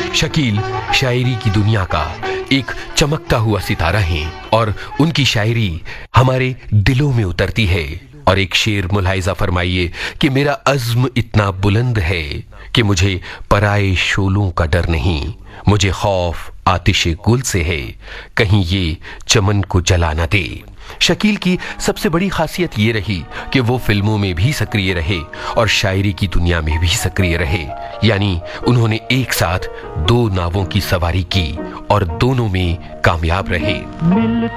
शकील शायरी की दुनिया का एक चमकता हुआ सितारा हैं और उनकी शायरी हमारे दिलों में उतरती है। और एक शेर मुलाहिजा फरमाइए कि मेरा अज़्म इतना बुलंद है कि मुझे पराए शोलों का डर नहीं, मुझे खौफ आतिशे गुल से है, कहीं ये चमन को जला न दे। शकील की सबसे बड़ी खासियत ये रही कि वो फिल्मों में भी सक्रिय रहे और शायरी की दुनिया में भी सक्रिय रहे, यानी उन्होंने एक साथ 2 नावों की सवारी की और दोनों में कामयाब रहे।